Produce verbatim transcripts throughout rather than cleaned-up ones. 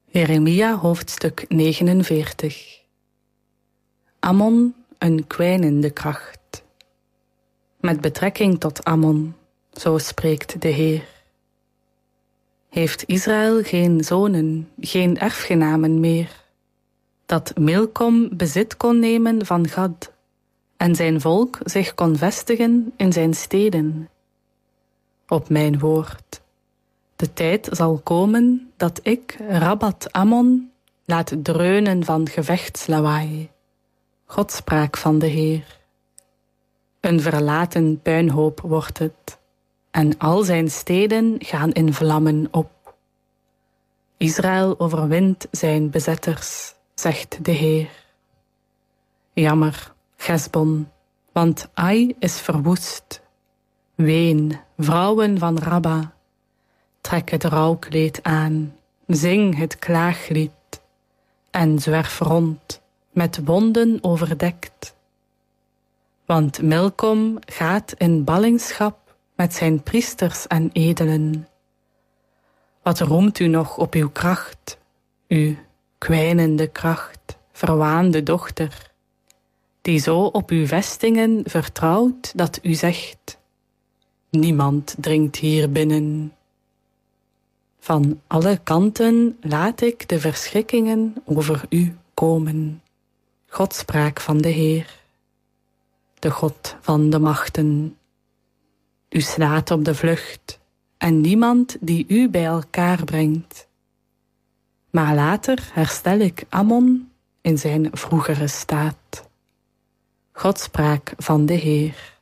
Jeremia hoofdstuk negenenveertig. Ammon, een kwijnende kracht. Met betrekking tot Ammon, zo spreekt de Heer. Heeft Israël geen zonen, geen erfgenamen meer, dat Milkom bezit kon nemen van Gad, en zijn volk zich kon vestigen in zijn steden? Op mijn woord, de tijd zal komen dat ik Rabbat Ammon laat dreunen van gevechtslawaai. Godspraak van de Heer. Een verlaten puinhoop wordt het, en al zijn steden gaan in vlammen op. Israël overwint zijn bezetters, zegt de Heer. Jammer, Gesbon, want Ai is verwoest. Ween, vrouwen van Rabba. Trek het rouwkleed aan, zing het klaaglied, en zwerf rond, met wonden overdekt. Want Milkom gaat in ballingschap met zijn priesters en edelen. Wat roemt u nog op uw kracht, uw kwijnende kracht, verwaande dochter, die zo op uw vestingen vertrouwt dat u zegt: niemand dringt hier binnen. Van alle kanten laat ik de verschrikkingen over u komen. Godspraak van de Heer, de God van de machten. U slaat op de vlucht, en niemand die u bij elkaar brengt. Maar later herstel ik Ammon in zijn vroegere staat. Godspraak van de Heer.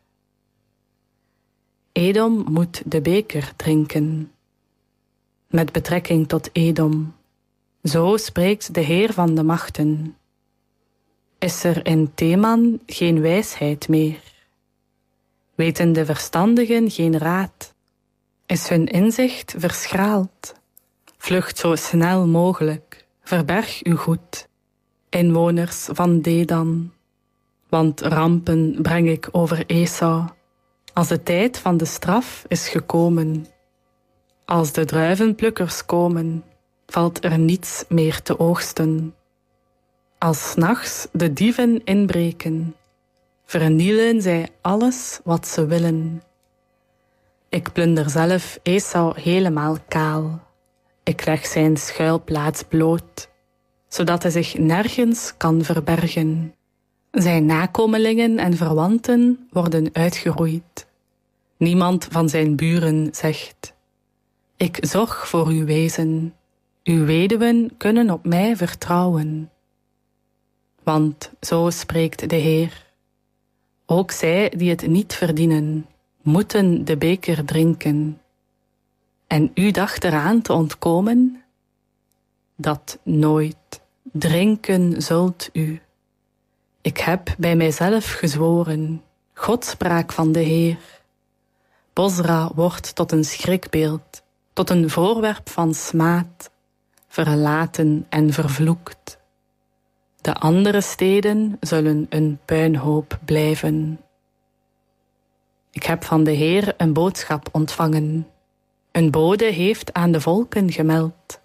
Edom moet de beker drinken. Met betrekking tot Edom, zo spreekt de Heer van de machten. Is er in Teman geen wijsheid meer? Weten de verstandigen geen raad? Is hun inzicht verschraald? Vlucht zo snel mogelijk, verberg uw goed, inwoners van Dedan. Want rampen breng ik over Esau, als de tijd van de straf is gekomen. Als de druivenplukkers komen, valt er niets meer te oogsten. Als 's nachts de dieven inbreken, vernielen zij alles wat ze willen. Ik plunder zelf Esau helemaal kaal. Ik leg zijn schuilplaats bloot, zodat hij zich nergens kan verbergen. Zijn nakomelingen en verwanten worden uitgeroeid. Niemand van zijn buren zegt: ik zorg voor uw wezen. Uw weduwen kunnen op mij vertrouwen. Want zo spreekt de Heer: ook zij die het niet verdienen, moeten de beker drinken. En u dacht eraan te ontkomen? Dat nooit. Drinken zult u. Ik heb bij mijzelf gezworen, Godspraak van de Heer. Bosra wordt tot een schrikbeeld, tot een voorwerp van smaad, verlaten en vervloekt. De andere steden zullen een puinhoop blijven. Ik heb van de Heer een boodschap ontvangen. Een bode heeft aan de volken gemeld: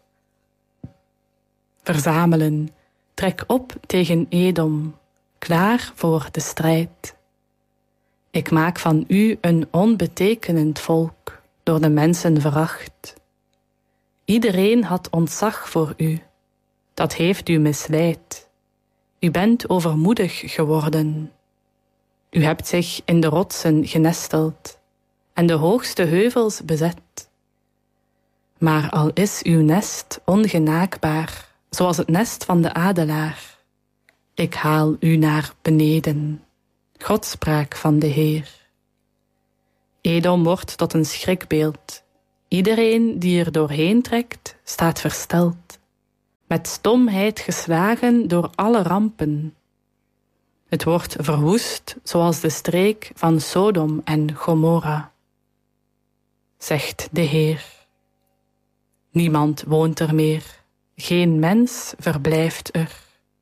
verzamelen, trek op tegen Edom, klaar voor de strijd. Ik maak van u een onbetekenend volk, door de mensen veracht. Iedereen had ontzag voor u, dat heeft u misleid. U bent overmoedig geworden. U hebt zich in de rotsen genesteld en de hoogste heuvels bezet. Maar al is uw nest ongenaakbaar, zoals het nest van de adelaar, ik haal u naar beneden. Godspraak van de Heer. Edom wordt tot een schrikbeeld. Iedereen die er doorheen trekt, staat versteld. Met stomheid geslagen door alle rampen. Het wordt verwoest zoals de streek van Sodom en Gomorra. Zegt de Heer: niemand woont er meer, geen mens verblijft er.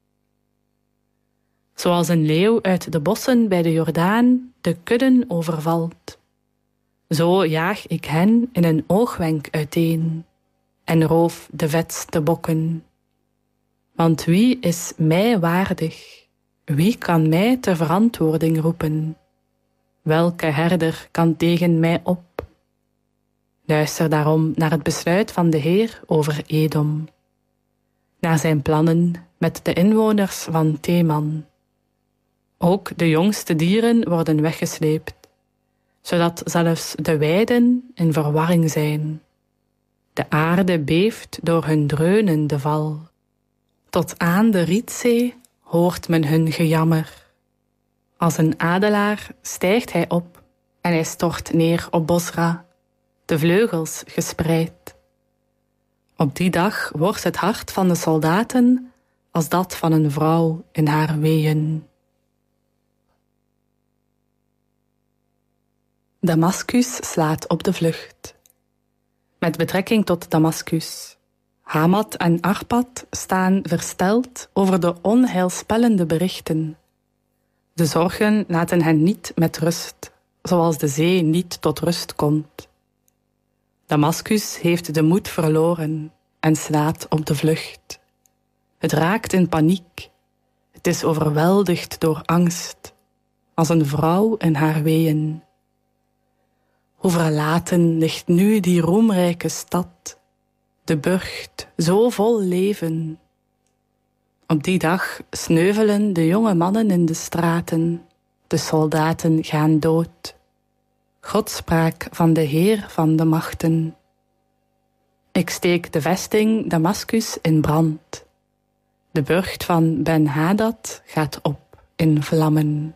Zoals een leeuw uit de bossen bij de Jordaan de kudden overvalt, zo jaag ik hen in een oogwenk uiteen en roof de vetste bokken. Want wie is mij waardig? Wie kan mij ter verantwoording roepen? Welke herder kan tegen mij op? Luister daarom naar het besluit van de Heer over Edom, naar zijn plannen met de inwoners van Teman. Ook de jongste dieren worden weggesleept, zodat zelfs de weiden in verwarring zijn. De aarde beeft door hun dreunende val. Tot aan de Rietzee hoort men hun gejammer. Als een adelaar stijgt hij op en hij stort neer op Bosra, de vleugels gespreid. Op die dag wordt het hart van de soldaten als dat van een vrouw in haar weeën. Damascus slaat op de vlucht. Met betrekking tot Damascus. Hamat en Arpad staan versteld over de onheilspellende berichten. De zorgen laten hen niet met rust, zoals de zee niet tot rust komt. Damascus heeft de moed verloren en slaat op de vlucht. Het raakt in paniek. Het is overweldigd door angst, als een vrouw in haar weeën. Hoe verlaten ligt nu die roemrijke stad, de burcht zo vol leven. Op die dag sneuvelen de jonge mannen in de straten, de soldaten gaan dood. Godspraak van de Heer van de machten. Ik steek de vesting Damascus in brand. De burcht van Ben-Hadad gaat op in vlammen.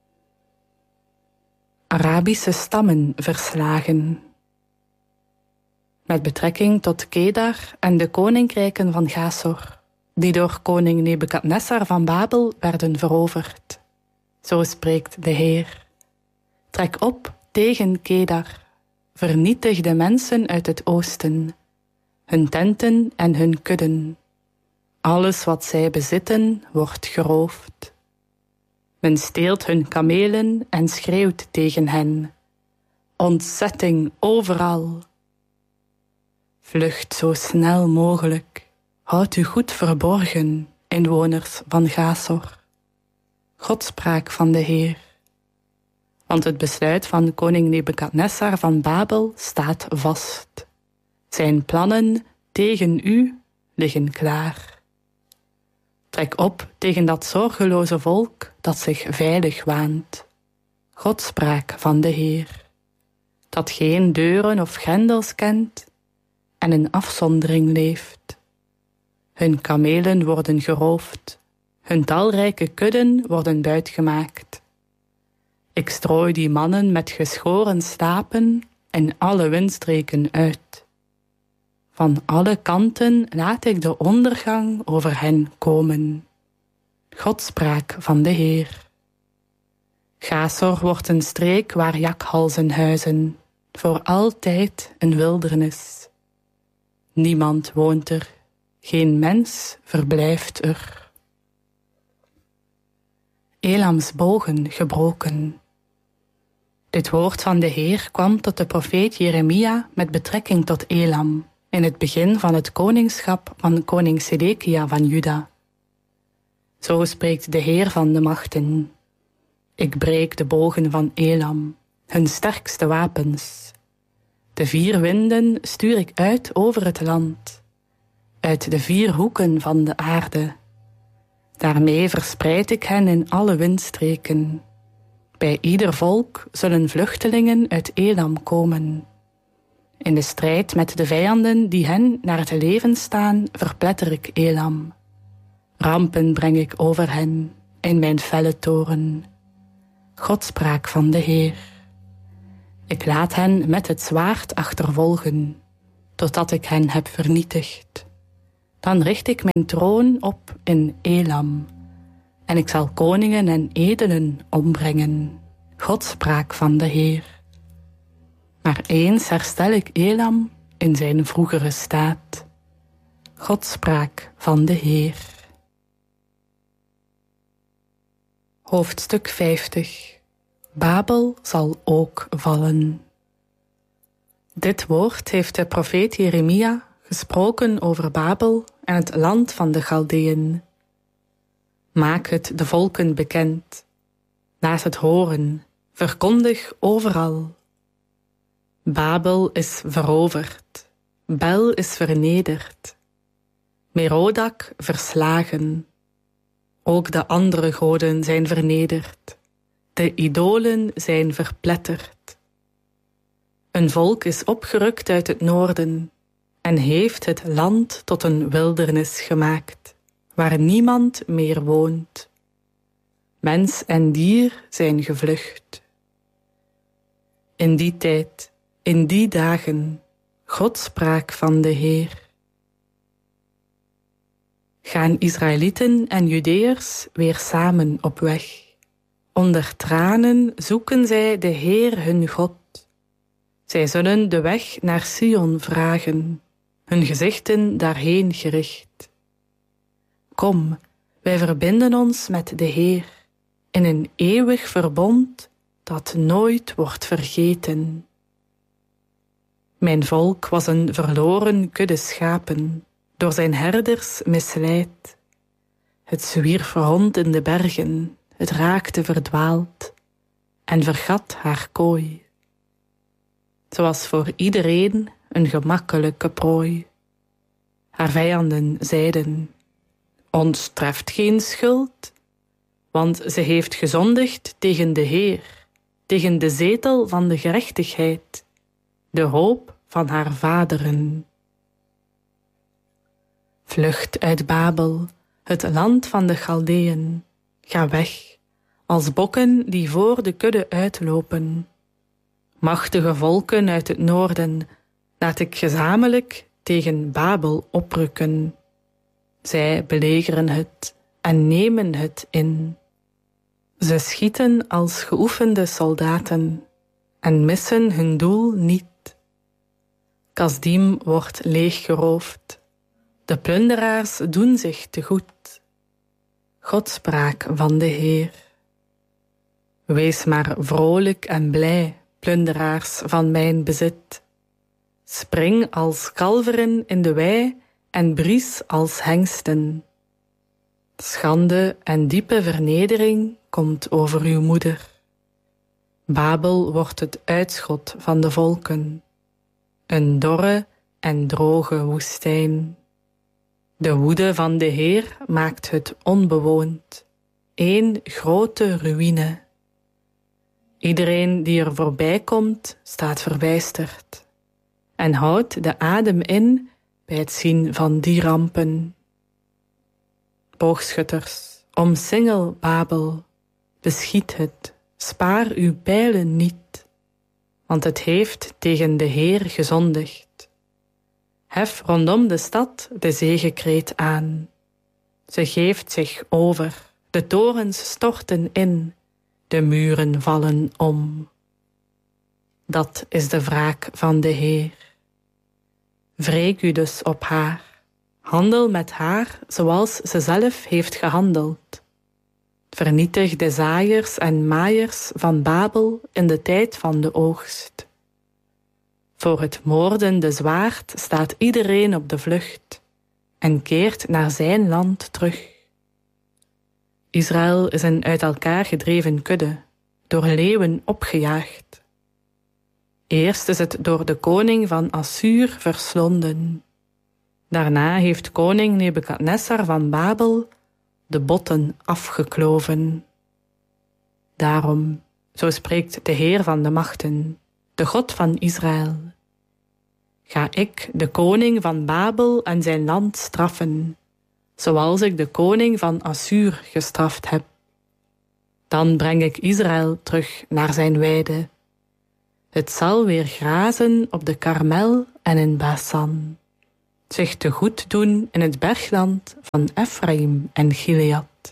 Arabische stammen verslagen. Met betrekking tot Kedar en de koninkrijken van Gasor, die door koning Nebukadnessar van Babel werden veroverd. Zo spreekt de Heer. Trek op tegen Kedar, vernietig de mensen uit het oosten, hun tenten en hun kudden. Alles wat zij bezitten wordt geroofd. Men steelt hun kamelen en schreeuwt tegen hen. Ontzetting overal. Vlucht zo snel mogelijk. Houd u goed verborgen, inwoners van Gasor. Godspraak van de Heer. Want het besluit van koning Nebukadnessar van Babel staat vast. Zijn plannen tegen u liggen klaar. Trek op tegen dat zorgeloze volk dat zich veilig waant. Godspraak van de Heer. Dat geen deuren of grendels kent en in afzondering leeft. Hun kamelen worden geroofd, hun talrijke kudden worden buitgemaakt. Ik strooi die mannen met geschoren slapen in alle windstreken uit. Van alle kanten laat ik de ondergang over hen komen. Godspraak van de Heer. Gasor wordt een streek waar jakhalzen huizen, voor altijd een wildernis. Niemand woont er, geen mens verblijft er. Elams bogen gebroken. Dit woord van de Heer kwam tot de profeet Jeremia met betrekking tot Elam, in het begin van het koningschap van koning Sedekia van Juda. Zo spreekt de Heer van de machten. Ik breek de bogen van Elam, hun sterkste wapens. De vier winden stuur ik uit over het land, uit de vier hoeken van de aarde. Daarmee verspreid ik hen in alle windstreken. Bij ieder volk zullen vluchtelingen uit Elam komen. In de strijd met de vijanden die hen naar het leven staan, verpletter ik Elam. Rampen breng ik over hen in mijn felle toren. Godspraak van de Heer. Ik laat hen met het zwaard achtervolgen, totdat ik hen heb vernietigd. Dan richt ik mijn troon op in Elam, en ik zal koningen en edelen ombrengen. Godspraak van de Heer. Maar eens herstel ik Elam in zijn vroegere staat. Godspraak van de Heer. Hoofdstuk vijftig. Babel zal ook vallen. Dit woord heeft de profeet Jeremia gesproken over Babel en het land van de Chaldeeën. Maak het de volken bekend. Laat het horen, verkondig overal. Babel is veroverd, Bel is vernederd, Merodak verslagen. Ook de andere goden zijn vernederd, de idolen zijn verpletterd. Een volk is opgerukt uit het noorden en heeft het land tot een wildernis gemaakt, waar niemand meer woont. Mens en dier zijn gevlucht. In die tijd, in die dagen, God sprak van de Heer. Gaan Israëlieten en Judeërs weer samen op weg. Onder tranen zoeken zij de Heer hun God. Zij zullen de weg naar Sion vragen, hun gezichten daarheen gericht. Kom, wij verbinden ons met de Heer in een eeuwig verbond dat nooit wordt vergeten. Mijn volk was een verloren kudde schapen, door zijn herders misleid. Het zwierf rond in de bergen, het raakte verdwaald en vergat haar kooi. Ze was voor iedereen een gemakkelijke prooi. Haar vijanden zeiden, ons treft geen schuld, want ze heeft gezondigd tegen de Heer, tegen de zetel van de gerechtigheid, de hoop van haar vaderen. Vlucht uit Babel, het land van de Chaldeeën. Ga weg, als bokken die voor de kudde uitlopen. Machtige volken uit het noorden, laat ik gezamenlijk tegen Babel oprukken. Zij belegeren het en nemen het in. Ze schieten als geoefende soldaten en missen hun doel niet. Kasdim wordt leeggeroofd. De plunderaars doen zich te goed. God sprak van de Heer. Wees maar vrolijk en blij, plunderaars van mijn bezit. Spring als kalveren in de wei en bries als hengsten. Schande en diepe vernedering komt over uw moeder. Babel wordt het uitschot van de volken, een dorre en droge woestijn. De woede van de Heer maakt het onbewoond, één grote ruïne. Iedereen die er voorbij komt, staat verbijsterd en houdt de adem in bij het zien van die rampen. Boogschutters, omsingel Babel, beschiet het, spaar uw pijlen niet, want het heeft tegen de Heer gezondigd. Hef rondom de stad de zegekreet aan. Ze geeft zich over, de torens storten in, de muren vallen om. Dat is de wraak van de Heer. Wreek u dus op haar, handel met haar zoals ze zelf heeft gehandeld. Vernietig de zaaiers en maaiers van Babel in de tijd van de oogst. Voor het moordende zwaard staat iedereen op de vlucht en keert naar zijn land terug. Israël is een uit elkaar gedreven kudde, door leeuwen opgejaagd. Eerst is het door de koning van Assuur verslonden. Daarna heeft koning Nebukadnessar van Babel de botten afgekloven. Daarom, zo spreekt de Heer van de machten, de God van Israël. Ga ik de koning van Babel en zijn land straffen, zoals ik de koning van Assuur gestraft heb. Dan breng ik Israël terug naar zijn weide. Het zal weer grazen op de Karmel en in Basan, zich te goed doen in het bergland van Ephraim en Gilead.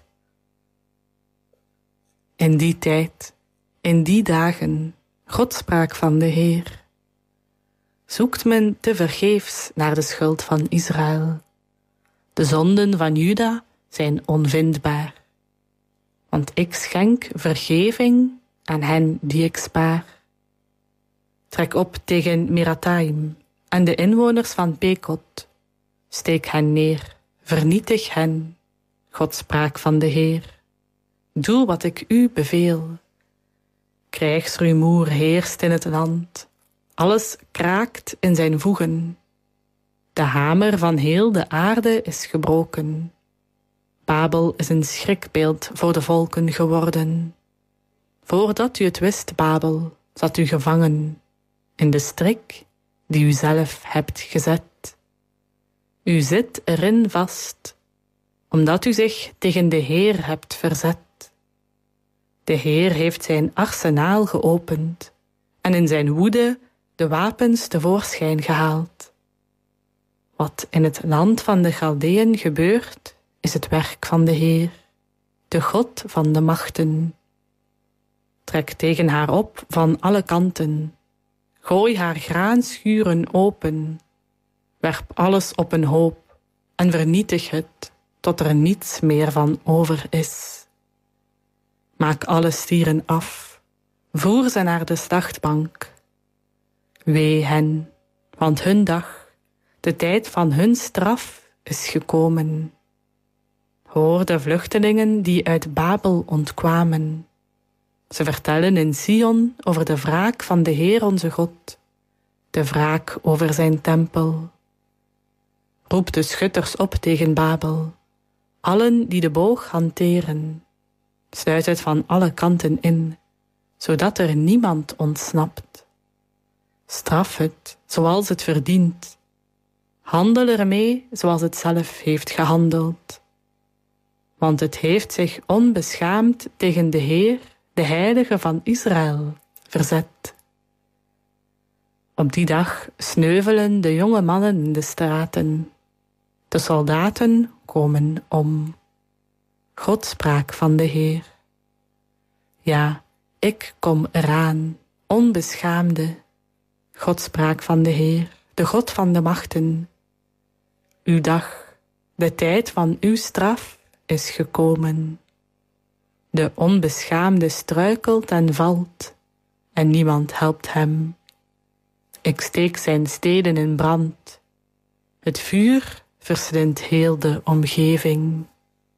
In die tijd, in die dagen, God sprak van de Heer. Zoekt men tevergeefs naar de schuld van Israël. De zonden van Juda zijn onvindbaar. Want ik schenk vergeving aan hen die ik spaar. Trek op tegen Merataim en de inwoners van Pekot. Steek hen neer, vernietig hen. God sprak van de Heer. Doe wat ik u beveel. Krijgsrumoer heerst in het land. Alles kraakt in zijn voegen. De hamer van heel de aarde is gebroken. Babel is een schrikbeeld voor de volken geworden. Voordat u het wist, Babel, zat u gevangen in de strik die u zelf hebt gezet. U zit erin vast, omdat u zich tegen de Heer hebt verzet. De Heer heeft zijn arsenaal geopend en in zijn woede de wapens tevoorschijn gehaald. Wat in het land van de Chaldeën gebeurt, is het werk van de Heer, de God van de machten. Trek tegen haar op van alle kanten. Gooi haar graanschuren open. Werp alles op een hoop en vernietig het, tot er niets meer van over is. Maak alle stieren af. Voer ze naar de slachtbank. Wee hen, want hun dag, de tijd van hun straf, is gekomen. Hoor de vluchtelingen die uit Babel ontkwamen. Ze vertellen in Sion over de wraak van de Heer onze God, de wraak over zijn tempel. Roep de schutters op tegen Babel, allen die de boog hanteren. Sluit het van alle kanten in, zodat er niemand ontsnapt. Straf het zoals het verdient. Handel ermee zoals het zelf heeft gehandeld. Want het heeft zich onbeschaamd tegen de Heer, de Heilige van Israël, verzet. Op die dag sneuvelen de jonge mannen in de straten. De soldaten komen om. God sprak van de Heer. Ja, ik kom eraan, onbeschaamde. God sprak van de Heer, de God van de machten. Uw dag, de tijd van uw straf, is gekomen. De onbeschaamde struikelt en valt, en niemand helpt hem. Ik steek zijn steden in brand. Het vuur verslindt heel de omgeving.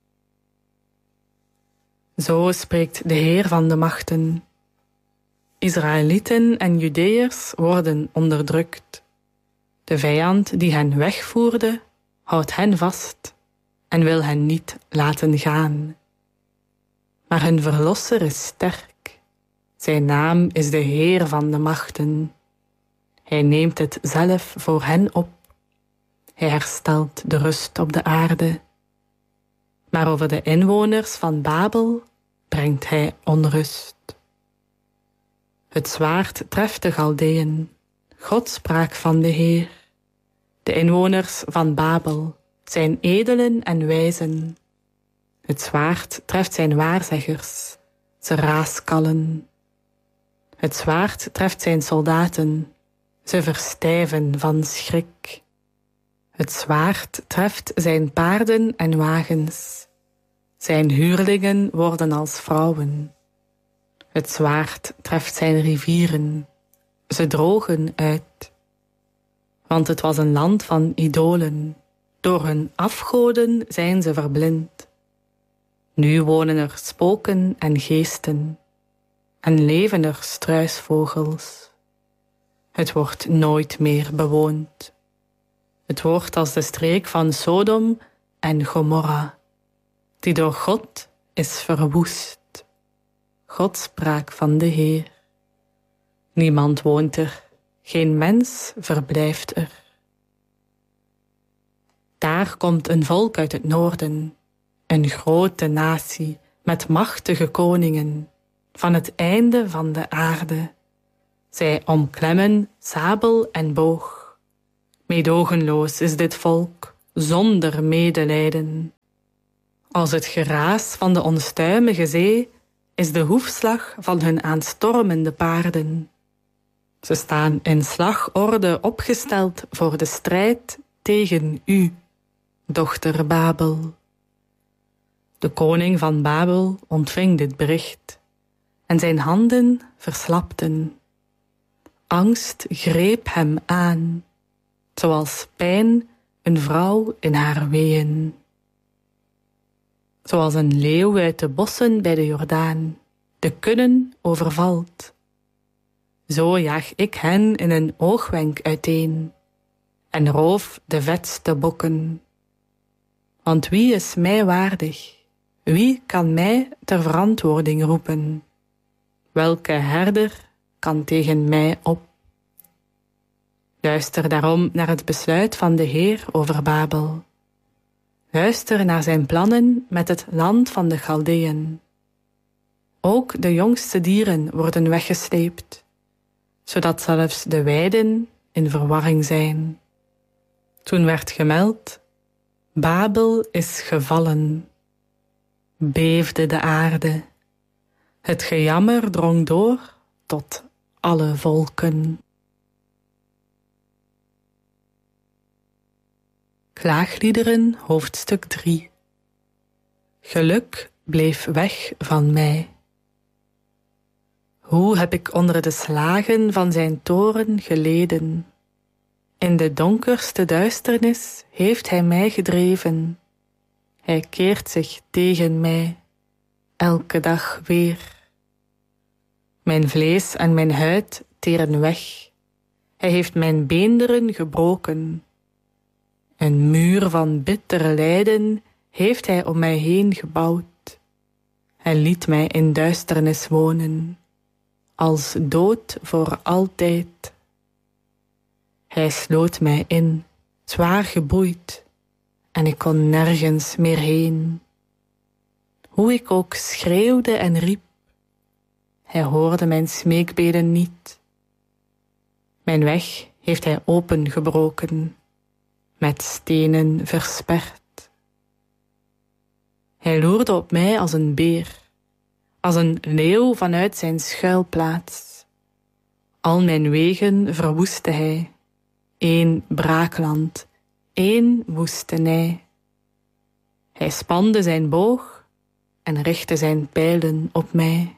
Zo spreekt de Heer van de machten. Israëlieten en Judeërs worden onderdrukt. De vijand die hen wegvoerde, houdt hen vast en wil hen niet laten gaan. Maar hun verlosser is sterk. Zijn naam is de Heer van de machten. Hij neemt het zelf voor hen op. Hij herstelt de rust op de aarde. Maar over de inwoners van Babel brengt hij onrust. Het zwaard treft de Chaldeën. God sprak van de Heer. De inwoners van Babel zijn edelen en wijzen. Het zwaard treft zijn waarzeggers. Ze raaskallen. Het zwaard treft zijn soldaten. Ze verstijven van schrik. Het zwaard treft zijn paarden en wagens. Zijn huurlingen worden als vrouwen. Het zwaard treft zijn rivieren. Ze drogen uit. Want het was een land van idolen. Door hun afgoden zijn ze verblind. Nu wonen er spoken en geesten. En leven er struisvogels. Het wordt nooit meer bewoond. Het wordt als de streek van Sodom en Gomorra, die door God is verwoest. God sprak van de Heer. Niemand woont er, geen mens verblijft er. Daar komt een volk uit het noorden, een grote natie met machtige koningen, van het einde van de aarde. Zij omklemmen sabel en boog. Meedogenloos is dit volk, zonder medelijden. Als het geraas van de onstuimige zee is de hoefslag van hun aanstormende paarden. Ze staan in slagorde opgesteld voor de strijd tegen u, dochter Babel. De koning van Babel ontving dit bericht en zijn handen verslapten. Angst greep hem aan, zoals pijn een vrouw in haar weeën. Zoals een leeuw uit de bossen bij de Jordaan de kunnen overvalt. Zo jaag ik hen in een oogwenk uiteen en roof de vetste bokken. Want wie is mij waardig? Wie kan mij ter verantwoording roepen? Welke herder kan tegen mij op? Luister daarom naar het besluit van de Heer over Babel. Luister naar zijn plannen met het land van de Chaldeeën. Ook de jongste dieren worden weggesleept, zodat zelfs de weiden in verwarring zijn. Toen werd gemeld, Babel is gevallen. Beefde de aarde. Het gejammer drong door tot alle volken. Klaagliederen, hoofdstuk drie. Geluk bleef weg van mij. Hoe heb ik onder de slagen van zijn toren geleden? In de donkerste duisternis heeft hij mij gedreven. Hij keert zich tegen mij, elke dag weer. Mijn vlees en mijn huid teren weg. Hij heeft mijn beenderen gebroken. Een muur van bitter lijden heeft hij om mij heen gebouwd. Hij liet mij in duisternis wonen, als dood voor altijd. Hij sloot mij in, zwaar geboeid, en ik kon nergens meer heen. Hoe ik ook schreeuwde en riep, hij hoorde mijn smeekbeden niet. Mijn weg heeft hij opengebroken, met stenen versperd. Hij loerde op mij als een beer, als een leeuw vanuit zijn schuilplaats. Al mijn wegen verwoestte hij, één braakland, één woestenij. Hij spande zijn boog en richtte zijn pijlen op mij.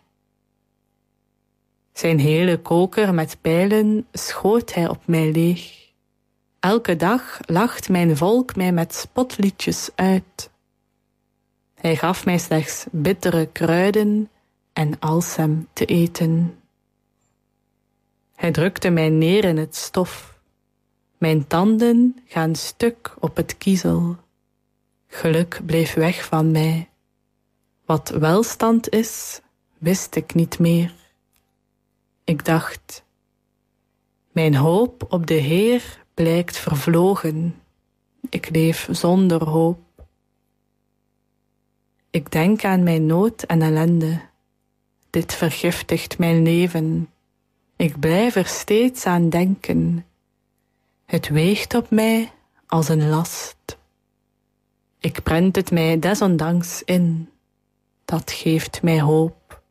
Zijn hele koker met pijlen schoot hij op mij leeg. Elke dag lacht mijn volk mij met spotliedjes uit. Hij gaf mij slechts bittere kruiden en alsem te eten. Hij drukte mij neer in het stof. Mijn tanden gaan stuk op het kiezel. Geluk bleef weg van mij. Wat welstand is, wist ik niet meer. Ik dacht, mijn hoop op de Heer blijkt vervlogen. Ik leef zonder hoop. Ik denk aan mijn nood en ellende. Dit vergiftigt mijn leven. Ik blijf er steeds aan denken. Het weegt op mij als een last. Ik prent het mij desondanks in. Dat geeft mij hoop.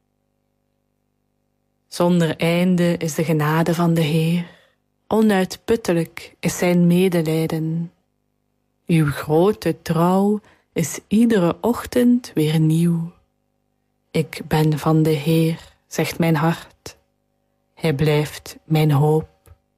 Zonder einde is de genade van de Heer. Onuitputtelijk is zijn medelijden. Uw grote trouw is iedere ochtend weer nieuw. Ik ben van de Heer, zegt mijn hart. Hij blijft mijn hoop.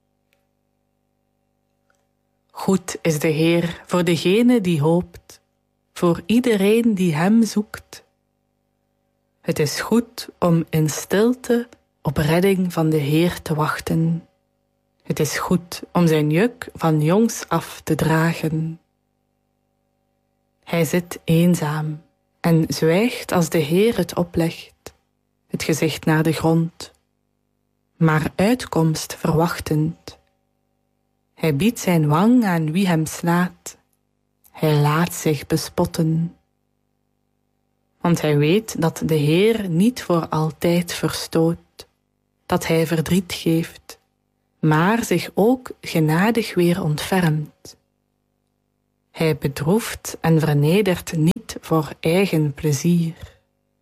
Goed is de Heer voor degene die hoopt, voor iedereen die hem zoekt. Het is goed om in stilte op redding van de Heer te wachten. Het is goed om zijn juk van jongs af te dragen. Hij zit eenzaam en zwijgt als de Heer het oplegt, het gezicht naar de grond, maar uitkomst verwachtend. Hij biedt zijn wang aan wie hem slaat. Hij laat zich bespotten. Want hij weet dat de Heer niet voor altijd verstoot, dat hij verdriet geeft, maar zich ook genadig weer ontfermt. Hij bedroeft en vernedert niet voor eigen plezier.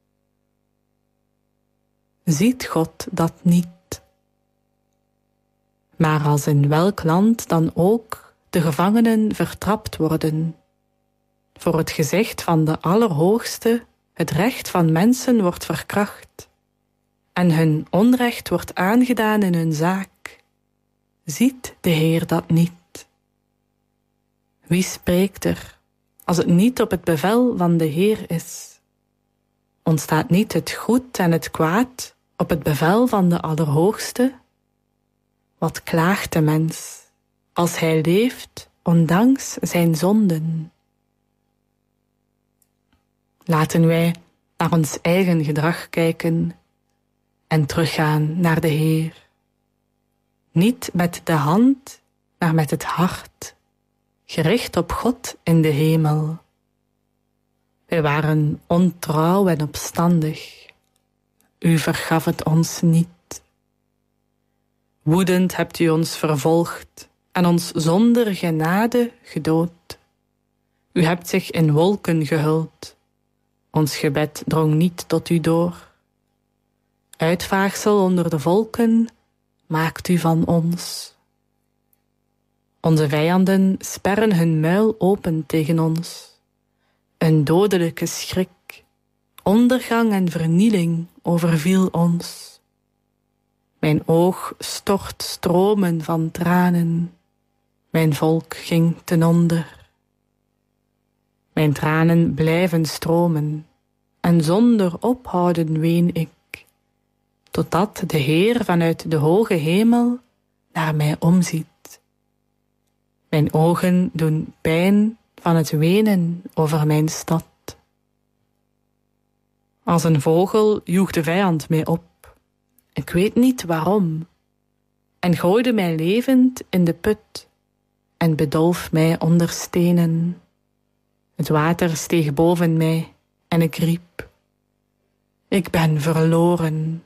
Ziet God dat niet? Maar als in welk land dan ook de gevangenen vertrapt worden, voor het gezicht van de Allerhoogste het recht van mensen wordt verkracht en hun onrecht wordt aangedaan in hun zaak, ziet de Heer dat niet? Wie spreekt er, als het niet op het bevel van de Heer is? Ontstaat niet het goed en het kwaad op het bevel van de Allerhoogste? Wat klaagt de mens, als hij leeft, ondanks zijn zonden? Laten wij naar ons eigen gedrag kijken en teruggaan naar de Heer. Niet met de hand, maar met het hart, gericht op God in de hemel. Wij waren ontrouw en opstandig. U vergaf het ons niet. Woedend hebt u ons vervolgd en ons zonder genade gedood. U hebt zich in wolken gehuld. Ons gebed drong niet tot u door. Uitvaagsel onder de volken maakt u van ons. Onze vijanden sperren hun muil open tegen ons. Een dodelijke schrik, ondergang en vernieling overviel ons. Mijn oog stort stromen van tranen. Mijn volk ging ten onder. Mijn tranen blijven stromen en zonder ophouden ween ik, totdat de Heer vanuit de hoge hemel naar mij omziet. Mijn ogen doen pijn van het wenen over mijn stad. Als een vogel joeg de vijand mij op, ik weet niet waarom, en gooide mij levend in de put en bedolf mij onder stenen. Het water steeg boven mij en ik riep, ik ben verloren.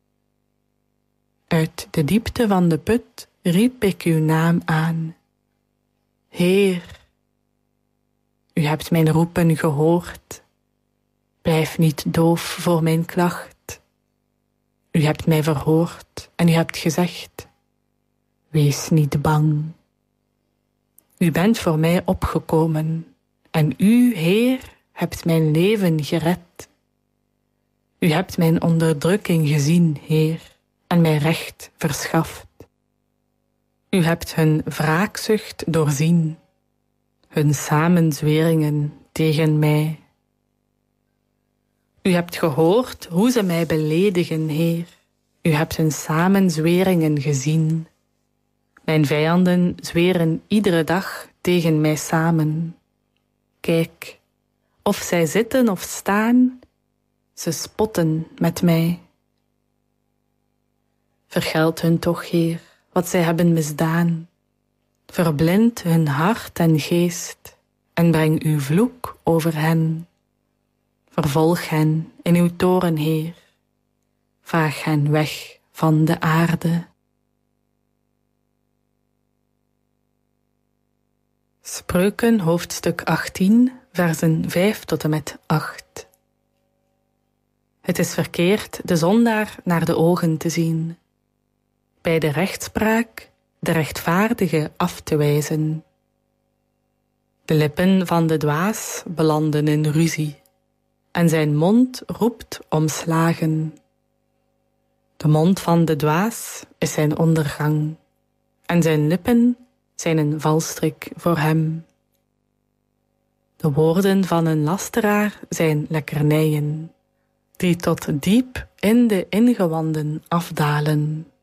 Uit de diepte van de put riep ik uw naam aan. Heer, u hebt mijn roepen gehoord. Blijf niet doof voor mijn klacht. U hebt mij verhoord en u hebt gezegd, wees niet bang. U bent voor mij opgekomen en u, Heer, hebt mijn leven gered. U hebt mijn onderdrukking gezien, Heer, en mij recht verschaft. U hebt hun wraakzucht doorzien, hun samenzweringen tegen mij. U hebt gehoord hoe ze mij beledigen, Heer. U hebt hun samenzweringen gezien. Mijn vijanden zweren iedere dag tegen mij samen. Kijk, of zij zitten of staan, ze spotten met mij. Vergeld hun toch, Heer, wat zij hebben misdaan. Verblind hun hart en geest en breng uw vloek over hen. Vervolg hen in uw toren, Heer. Vaag hen weg van de aarde. Spreuken hoofdstuk achttien, versen vijf tot en met acht. Het is verkeerd de zondaar naar de ogen te zien, bij de rechtspraak de rechtvaardige af te wijzen. De lippen van de dwaas belanden in ruzie, en zijn mond roept om slagen. De mond van de dwaas is zijn ondergang, en zijn lippen zijn een valstrik voor hem. De woorden van een lasteraar zijn lekkernijen, die tot diep in de ingewanden afdalen.